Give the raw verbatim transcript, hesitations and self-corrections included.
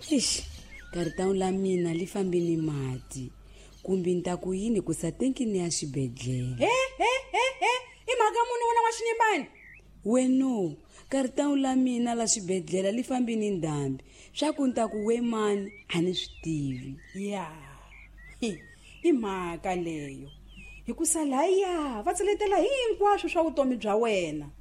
Ish, karitawu la mina li fambi ni mati. Kumbe nta ku yini ku sa tenki ni ya xibedhlele. He he he he, i mhaka muni wena wa xinyembani? Weno, karitawu la mina la xibedhlele li fambi ni ndhambi. Swa ku nta ku we mani a ni swi tivi. Ya. I mhaka leyo. Hikusa laya va tseletela hinkwaswo swa vutomi bya wena.